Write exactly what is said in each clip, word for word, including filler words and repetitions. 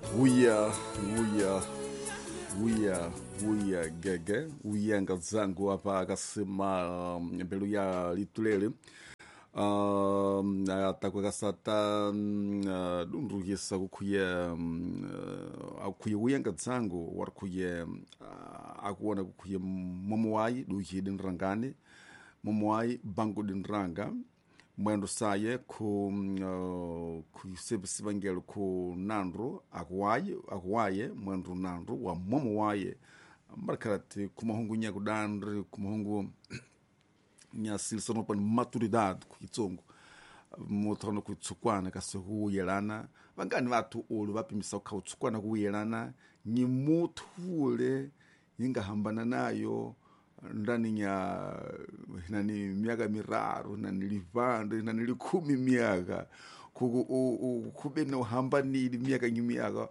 Uya, uya, uya, uya gege, uya ngazangu hapa akasema um, mbelu ya litulele. Um, atakwe kasata um, uh, dunrugisa kukuye um, uh, akuye uya ngazangu warkuye uh, akuona kukuye momoai duhi dinrangane momoai bangu dinranga mwendo saye ku uh, ku sibangelo ku nandro akwaye akwaye mwendo nandro wa momo waye markarati kumahungu nya kudandri kumahungu nya silsono pan maturidade ku itsongo motono ku tsukwana kasehu yelana vangani vatu ulu vapimisa ku tsukwana ku yelana ni mutu ule inga hambana nayo ndani ya nani miaka miraru nani livande nani likumi miaka kube no hambanili miaka nyimiaka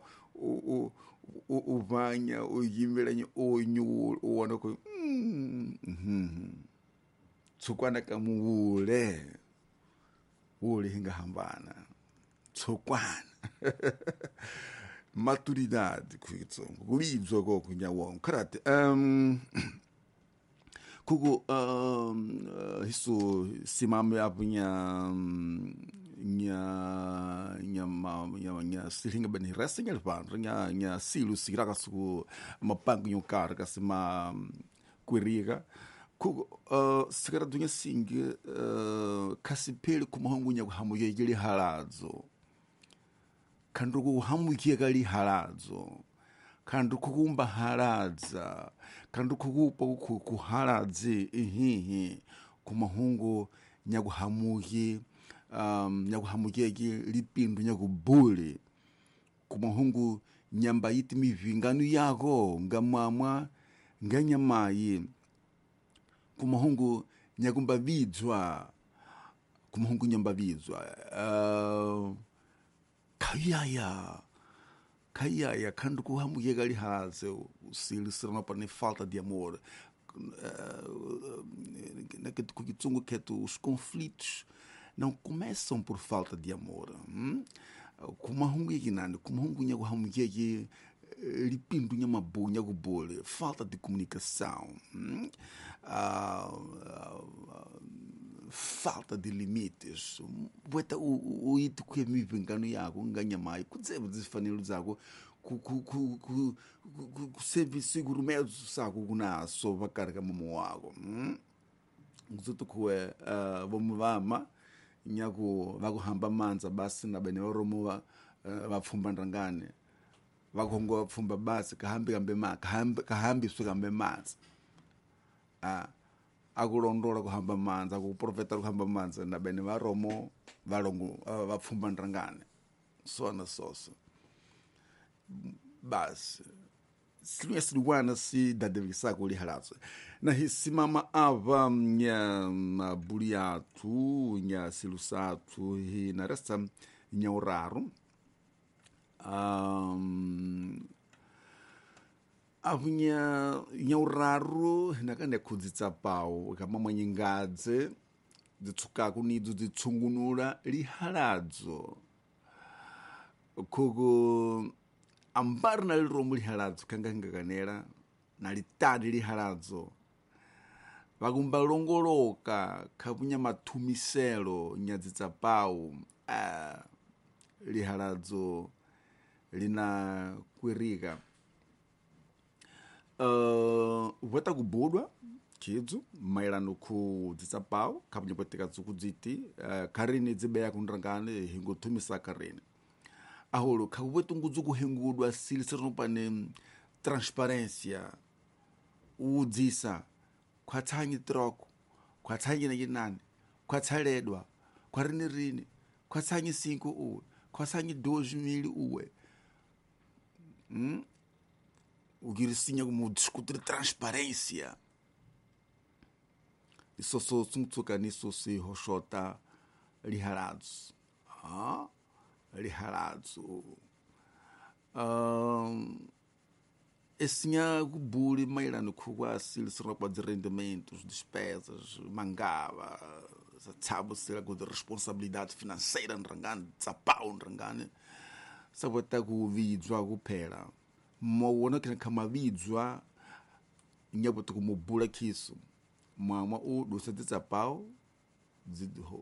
uvanya uyimbelanye onyu uwana ko mhm tsukwana kamuule ule hinga hambana tsukwana maturidade kuitsongo kulibzo ko kunyawon karate um kugu um, uh, hisu simame apunya um, nya nya ma nya nya silinga bani resta nya pan nya nya silu siraka su mapangu nyo karga sima um, queriga kugu uh, sigara dunya singi uh, kasipeli kumahungu nya hamuye gili halazo kandugu hamuye gali halazo kandu kukumba haradza kandu kukupa kuharadze ihihi kumahungu nyaguhamuye um, nyaguhamuye lipindu nyagubule kumahungu nyamba yiti mivinganu yako ngamamwa nganyamayi kumahungu nyagumba vidzwa kumahungu nyamba vidzwa uh, kayaya kaya kandu kuhamuye gali haze usilisirana pa ni falta de amor naquele kukitsungu ketu os conflitos não começam por falta de amor hum? Kumahungu yinani kumahungu nyago hamuye lipindu nyamabu nyago bole falta de comunicação hum? uh, uh, falta de limites bota o o itu que me vingano yako nganya mai kudzebo zifanelo zako ku ku ku ku ku serviço seguro medo sako kuna so vakarga momo wako nguzoto kuwe vamos vama nyako vakuhamba manza basi na bene varomo vapfumba ndangane vakongo vapfumba basi kahambe kambe ma kahambe kahambe sukambe manza ah akulondola kuhamba manza akuprofeta kuhamba manza na bene varomo valongo vapfumba ndangane sona soso basi siluya siluwana si dadevisa kuli halazo na hisimama ava nya mabuli atu nya silusatu hi na resta nya uraru um avunya nyauraru nakande kudzitsa pawo kama mwenyengadze dzitsuka kunidzo dzitsungunula lihaladzo kugo ambari na liromo lihaladzo kanga ngakanela na litadi lihaladzo vakumba longoloka kavunya mathumiselo nyadzitsa pawo ah, lihaladzo lina kwirika Uh, vota kubudwa kidzo mailano ku dzitsapao kapunye poteka tsukudziti uh, karini dzibeya kundrangane hingothumisa karini aholo kawetu ngudzu kuhengudwa silisero pane transparência udzisa kwatsanyi troko kwatsanyi na yinani kwatsaledwa kwarini rini kwatsanyi cinco uwe kwatsanyi dois mil uwe hmm? O que eles tinham como discutir transparência. Isso só sumtuka nisso se rochota liharados. Ah, liharados. Um, esse tinha gubuli mailano kuwa sil sropa de rendimentos, despesas, mangava, sabe se de responsabilidade financeira nrangane, tsapau nrangane. sapota kuvidzwa kuphela mowona kama vidzwa nyapo tukumubula khiso mwamwa u dosatitsa pao